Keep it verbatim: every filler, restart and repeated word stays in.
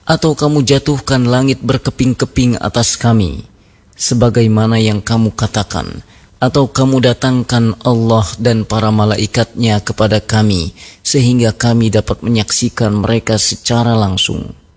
Atau kamu jatuhkan langit berkeping-keping atas kami, sebagaimana yang kamu katakan, atau kamu datangkan Allah dan para malaikatnya kepada kami, sehingga kami dapat menyaksikan mereka secara langsung.